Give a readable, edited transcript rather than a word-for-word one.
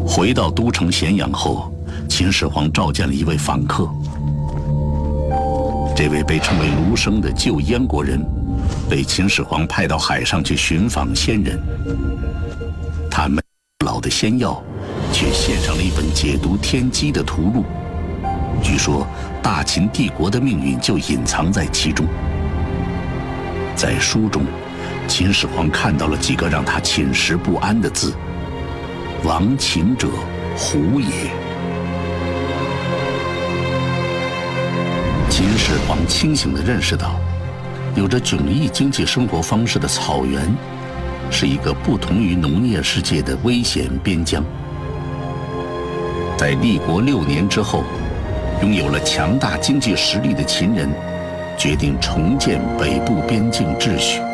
回到都城咸阳后，秦始皇召见了一位访客。这位被称为卢生的旧燕国人，被秦始皇派到海上去寻访仙人。他没老的仙药，却献上了一本解读天机的图录。据说大秦帝国的命运就隐藏在其中。在书中，秦始皇看到了几个让他寝食不安的字：亡秦者，胡也。秦始皇清醒地认识到，有着迥异经济生活方式的草原，是一个不同于农业世界的危险边疆。在立国6年之后，拥有了强大经济实力的秦人，决定重建北部边境秩序。